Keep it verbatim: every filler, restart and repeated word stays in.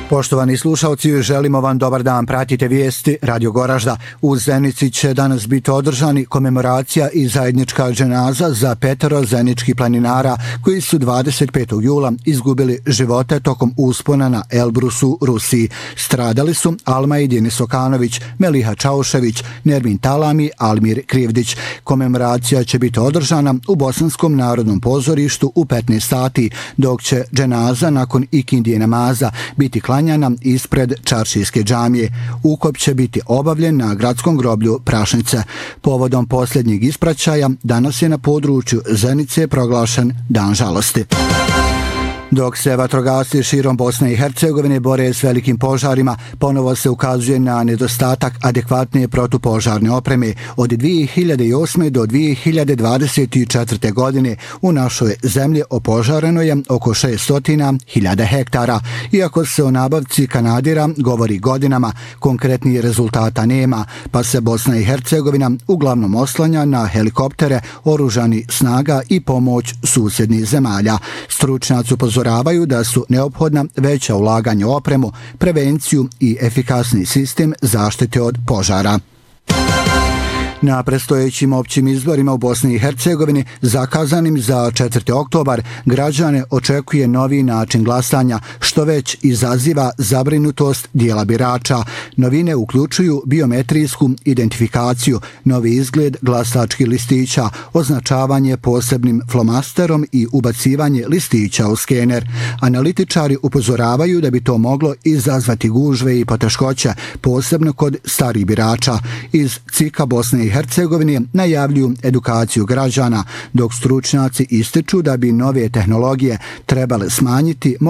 Poštovani slušalci, želimo vam dobar dan. Pratite vijesti Radio Goražda. U Zenici će danas biti održani komemoracija i zajednička dženaza za petero zeničkih planinara koji su dvadeset petog jula izgubili živote tokom uspona na Elbrusu, Rusiji. Stradali su Alma Denis Okanović, Meliha Čaušević, Nermin Talami, Almir Krivdić. Komemoracija će biti održana u Bosanskom narodnom pozorištu u petnaest sati, dok će dženaza nakon ikindije namaza biti klanjana ispred Čaršijske džamije. Ukop će biti obavljen na gradskom groblju Prašnice. Povodom posljednjeg ispraćaja danas je na području Zenice proglašen Dan žalosti. Dok se vatrogasci širom Bosne i Hercegovine bore s velikim požarima, ponovo se ukazuje na nedostatak adekvatne protupožarne opreme. Od dvije hiljade osme do dvije hiljade dvadeset četvrte. godine u našoj zemlji opožareno je oko šesto hiljada hektara. Iako se o nabavci kanadira govori godinama, konkretnih rezultata nema, pa se Bosna i Hercegovina uglavnom oslanja na helikoptere, oružani snaga i pomoć susjednih zemalja. Stručnjaci upozoravaju da su neophodna veća ulaganja u opremu, prevenciju i efikasni sistem zaštite od požara. Na predstojećim općim izborima u Bosni i Hercegovini, zakazanim za četvrti oktobar, građane očekuje novi način glasanja, što već izaziva zabrinutost dijela birača. Novine uključuju biometrijsku identifikaciju, novi izgled glasačkih listića, označavanje posebnim flomasterom i ubacivanje listića u skener. Analitičari upozoravaju da bi to moglo izazvati gužve i poteškoće, posebno kod starih birača. Iz C I K-a Bosne i Hercegovine najavljuju edukaciju građana, dok stručnjaci ističu da bi nove tehnologije trebale smanjiti